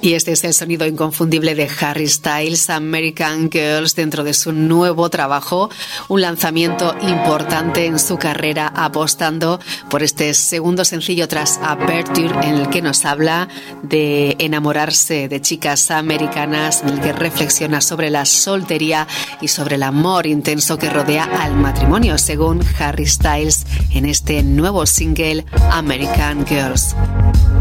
Y este es el sonido inconfundible de Harry Styles, American Girls, dentro de su nuevo trabajo, un lanzamiento importante en su carrera, apostando por este segundo sencillo tras Aperture, en el que nos habla de enamorarse de chicas americanas, en el que reflexiona sobre la soltería y sobre el amor intenso que rodea al matrimonio, según Harry Styles en este nuevo single American Girls.